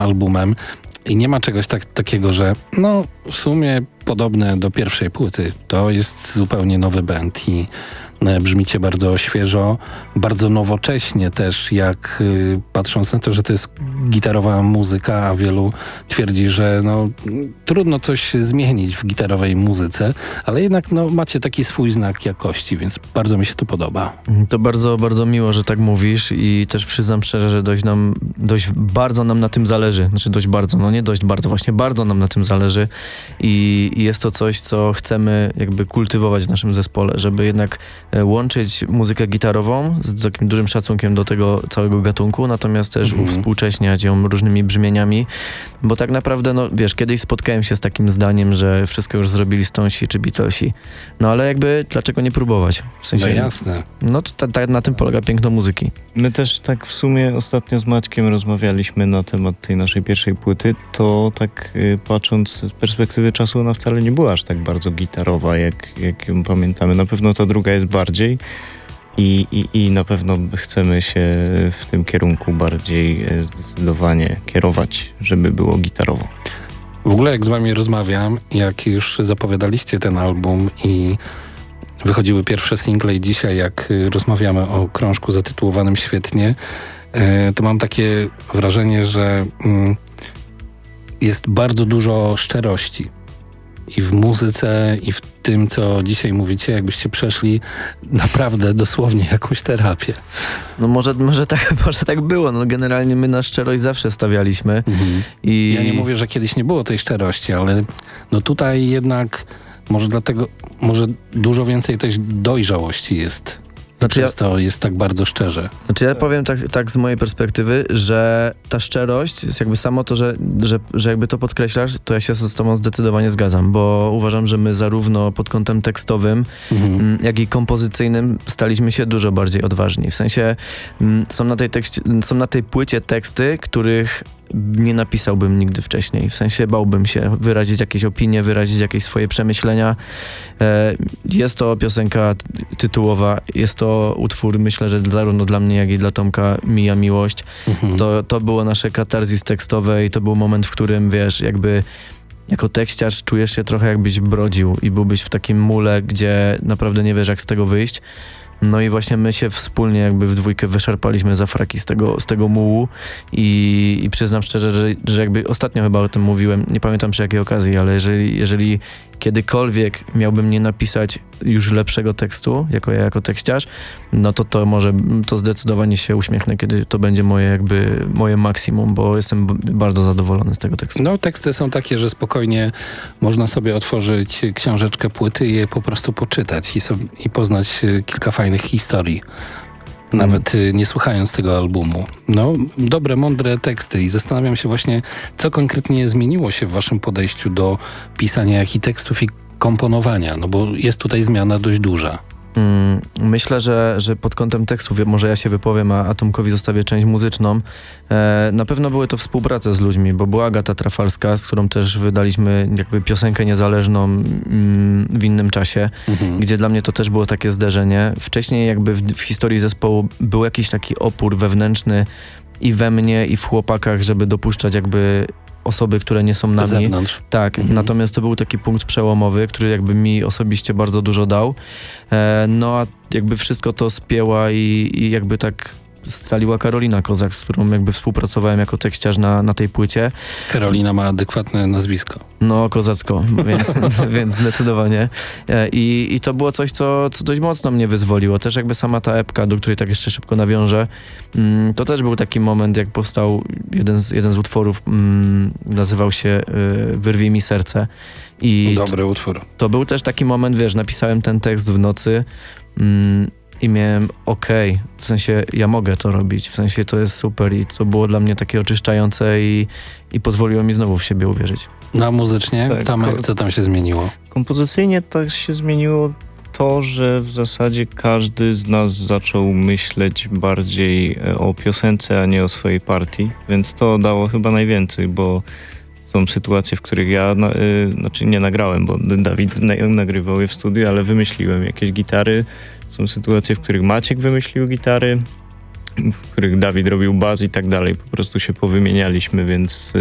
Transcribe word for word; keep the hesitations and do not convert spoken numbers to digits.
albumem i nie ma czegoś tak, takiego, że no w sumie podobne do pierwszej płyty. To jest zupełnie nowy band i brzmicie bardzo świeżo, bardzo nowocześnie też, jak y, patrząc na to, że to jest gitarowa muzyka, a wielu twierdzi, że no, trudno coś zmienić w gitarowej muzyce, ale jednak no, macie taki swój znak jakości, więc bardzo mi się to podoba. To bardzo, bardzo miło, że tak mówisz i też przyznam szczerze, że dość nam, dość bardzo nam na tym zależy. Znaczy dość bardzo, no nie dość bardzo, właśnie bardzo nam na tym zależy i, i jest to coś, co chcemy jakby kultywować w naszym zespole, żeby jednak łączyć muzykę gitarową z takim dużym szacunkiem do tego całego gatunku, natomiast też mm-hmm. uwspółcześniać ją różnymi brzmieniami, bo tak naprawdę, no wiesz, kiedyś spotkałem się z takim zdaniem, że wszystko już zrobili Stonesi czy Beatlesi, no ale jakby dlaczego nie próbować? W sensie, no jasne. No to ta, ta, na tym polega piękno muzyki. My też tak w sumie ostatnio z Maćkiem rozmawialiśmy na temat tej naszej pierwszej płyty, to tak y, patrząc z perspektywy czasu, ona wcale nie była aż tak bardzo gitarowa, jak, jak ją pamiętamy. Na pewno ta druga jest bardziej i, i, i na pewno chcemy się w tym kierunku bardziej zdecydowanie kierować, żeby było gitarowo. W ogóle jak z wami rozmawiam, jak już zapowiadaliście ten album i wychodziły pierwsze single i dzisiaj jak rozmawiamy o krążku zatytułowanym Świetnie, to mam takie wrażenie, że jest bardzo dużo szczerości. I w muzyce, i w tym, co dzisiaj mówicie, jakbyście przeszli naprawdę dosłownie jakąś terapię. No może, może, tak, może tak było. No generalnie my na szczerość zawsze stawialiśmy. Mhm. I... Ja nie mówię, że kiedyś nie było tej szczerości, ale no tutaj jednak może dlatego, może dużo więcej też dojrzałości jest. Znaczy przez to jest tak bardzo szczerze. Znaczy ja powiem tak, tak z mojej perspektywy, że ta szczerość jest jakby samo to, że, że, że jakby to podkreślasz, to ja się z tobą zdecydowanie zgadzam, bo uważam, że my zarówno pod kątem tekstowym, mhm. jak i kompozycyjnym staliśmy się dużo bardziej odważni. W sensie są na tej, tekście, są na tej płycie teksty, których nie napisałbym nigdy wcześniej. W sensie bałbym się wyrazić jakieś opinie, wyrazić jakieś swoje przemyślenia. Jest to piosenka tytułowa, jest to utwór, myślę, że zarówno dla mnie, jak i dla Tomka Mija Miłość. Mhm. To, to było nasze katarzis tekstowe i to był moment, w którym, wiesz, jakby jako tekściarz czujesz się trochę jakbyś brodził i byłbyś w takim mule, gdzie naprawdę nie wiesz, jak z tego wyjść. No i właśnie my się wspólnie jakby w dwójkę wyszarpaliśmy za fraki z tego, z tego mułu i, i przyznam szczerze, że, że jakby ostatnio chyba o tym mówiłem, nie pamiętam przy jakiej okazji, ale jeżeli, jeżeli kiedykolwiek miałbym nie napisać już lepszego tekstu, jako ja jako tekściarz, no to to może, to zdecydowanie się uśmiechnę, kiedy to będzie moje jakby, moje maksimum, bo jestem b- bardzo zadowolony z tego tekstu. No teksty są takie, że spokojnie można sobie otworzyć książeczkę, płyty i je po prostu poczytać i, sobie, i poznać kilka fajnych historii. Nawet hmm. nie słuchając tego albumu. No, dobre, mądre teksty i zastanawiam się właśnie, co konkretnie zmieniło się w waszym podejściu do pisania jak i tekstów i komponowania, no bo jest tutaj zmiana dość duża. Hmm, myślę, że, że pod kątem tekstów, może ja się wypowiem, a, a Tomkowi zostawię część muzyczną. E, na pewno były to współprace z ludźmi, bo była Agata Trafalska, z którą też wydaliśmy jakby piosenkę niezależną mm, w innym czasie, mhm. gdzie dla mnie to też było takie zderzenie. Wcześniej jakby w, w historii zespołu był jakiś taki opór wewnętrzny i we mnie, i w chłopakach, żeby dopuszczać jakby osoby, które nie są nami. Z zewnątrz. Tak, mhm. Natomiast to był taki punkt przełomowy, który jakby mi osobiście bardzo dużo dał. E, no a jakby wszystko to spięła i, i jakby tak scaliła Karolina Kozak, z którą jakby współpracowałem jako tekściarz na, na tej płycie. Karolina ma adekwatne nazwisko. No, kozacko, więc, więc zdecydowanie. I, I to było coś, co, co dość mocno mnie wyzwoliło. Też jakby sama ta epka, do której tak jeszcze szybko nawiążę, to też był taki moment, jak powstał jeden z, jeden z utworów, nazywał się Wyrwij mi serce. I Dobry utwór. To, to był też taki moment, wiesz, napisałem ten tekst w nocy, i miałem okej, okay, w sensie ja mogę to robić, w sensie to jest super i to było dla mnie takie oczyszczające i, i pozwoliło mi znowu w siebie uwierzyć. No a muzycznie? Tak, Tomek, co tam się zmieniło? Kompozycyjnie tak się zmieniło to, że w zasadzie każdy z nas zaczął myśleć bardziej o piosence, a nie o swojej partii, więc to dało chyba najwięcej, bo są sytuacje, w których ja, na, y, znaczy nie nagrałem, bo Dawid na, nagrywał je w studiu, ale wymyśliłem jakieś gitary. Są sytuacje, w których Maciek wymyślił gitary. w których Dawid robił baz i tak dalej. Po prostu się powymienialiśmy, więc